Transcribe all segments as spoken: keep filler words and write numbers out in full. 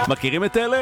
מכירים את אלה?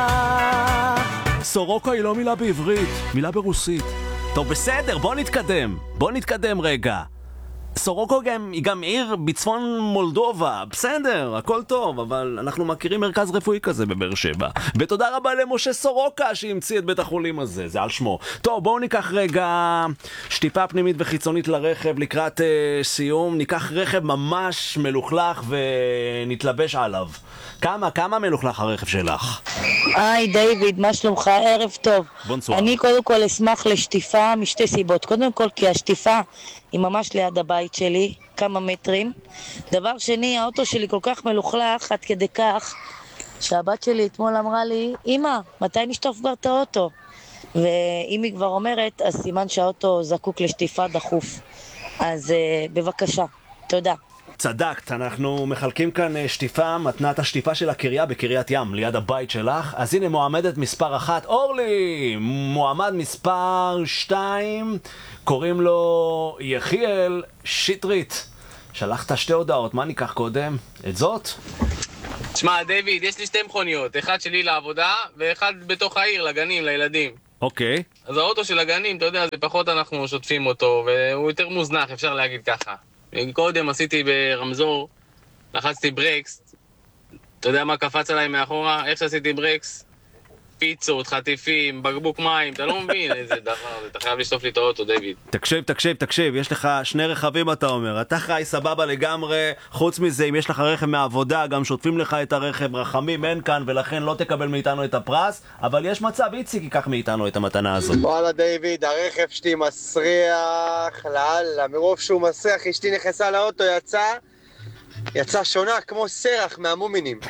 סורוקה היא לא מילה בעברית, מילה ברוסית. טוב, בסדר, בוא נתקדם. בוא נתקדם רגע. סורוקו גם, היא גם עיר בצפון מולדובה, בסדר, הכל טוב, אבל אנחנו מכירים מרכז רפואי כזה בבאר שבע. ותודה רבה למשה סורוקה שהמציא את בית החולים הזה, זה על שמו. טוב, בואו ניקח רגע שטיפה פנימית וחיצונית לרכב לקראת אה, סיום. ניקח רכב ממש מלוכלך ונתלבש עליו. כמה, כמה מלוכלך הרכב שלך? היי דיוויד, מה שלומך? ערב טוב. בונצואר. אני קודם כל אשמח לשטיפה משתי סיבות. קודם כל כי השטיפה היא ממש ליד הבית שלי, כמה מטרים. דבר שני, האוטו שלי כל כך מלוכלך עד כדי כך שהבת שלי אתמול אמרה לי, אמא, מתי נשטוף כבר את האוטו? ואם היא כבר אומרת, אז סימן שהאוטו זקוק לשטיפה דחוף. אז uh, בבקשה, תודה. צדקת, אנחנו מחלקים כאן שטיפה, מתנת השטיפה של הקריה בקריית ים, ליד הבית שלך. אז הנה מועמדת מספר אחת, אורלי! מועמד מספר שתיים, קוראים לו יחיאל שטרית. שלחת שתי הודעות, מה ניקח קודם? את זאת? תשמע, דיוויד, יש לי שתי מכוניות, אחד שלי לעבודה ואחד בתוך העיר, לגנים, לילדים. אוקיי. אז האוטו של הגנים, אתה יודע, זה פחות אנחנו שוטפים אותו, והוא יותר מוזנח, אפשר להגיד ככה. קודם עשיתי ברמזור, לחצתי ברקס, אתה יודע מה קפץ עליי מאחורה? איך שעשיתי ברקס? פיצות, חטיפים, בקבוק מים, אתה לא מבין איזה דבר, אתה חייב לשטוף לי את האוטו, דיוויד. תקשיב, תקשיב, תקשיב, יש לך שני רכבים אתה אומר, אתה חי סבבה לגמרי, חוץ מזה אם יש לך רכב מהעבודה, גם שוטפים לך את הרכב, רחמים אין כאן ולכן לא תקבל מאיתנו את הפרס, אבל יש מצב, איציק ייקח מאיתנו את המתנה הזאת. וואלה דיוויד, הרכב שלי מסריח, לאללה, מרוב שהוא מסריח, אשתי נכנסה לאוטו, יצא, יצא שונה כמו סרח מהמומינים.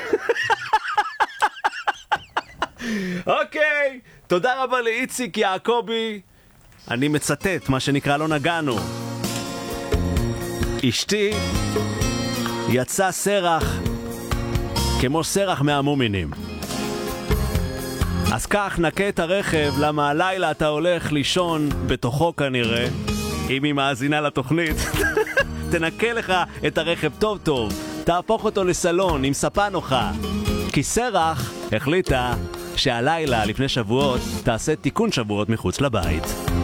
אוקיי, תודה רבה לאיציק יעקובי. אני מצטט מה שנקרא לא נגענו. אשתי יצא סרח כמו סרח מהמומינים. אז כך נקה את הרכב, למה הלילה אתה הולך לישון בתוכו כנראה. אם היא מאזינה לתוכנית תנקה לך את הרכב טוב טוב, תהפוך אותו לסלון עם ספה נוחה, כי סרח החליטה שהלילה לפני שבועות תעשה תיקון שבועות מחוץ לבית.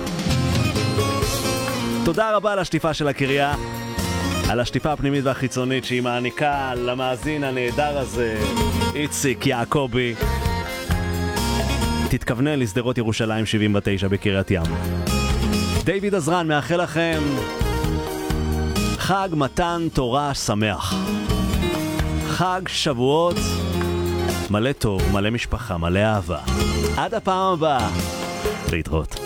תודה רבה על השטיפה של הקריה, על השטיפה הפנימית והחיצונית שהיא מעניקה למאזין הנהדר הזה, איציק יעקובי. תתכוונן לסדרות ירושלים שבעים ותשע בקריית ים. דיוויד עזרן מאחל לכם חג מתן תורה שמח, חג שבועות מלא טוב, מלא משפחה, מלא אהבה. עד הפעם הבאה, להתראות.